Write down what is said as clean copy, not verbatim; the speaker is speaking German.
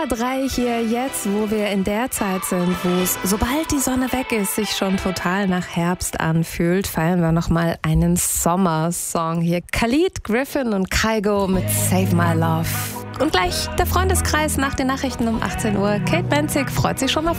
SWR 3 hier jetzt, wo wir in der Zeit sind, wo es, sobald die Sonne weg ist, sich schon total nach Herbst anfühlt, feiern wir nochmal einen Sommersong hier. Khalid, Griffin und Kygo mit Save My Love. Und gleich der Freundeskreis nach den Nachrichten um 18 Uhr. Kate Benzig freut sich schon auf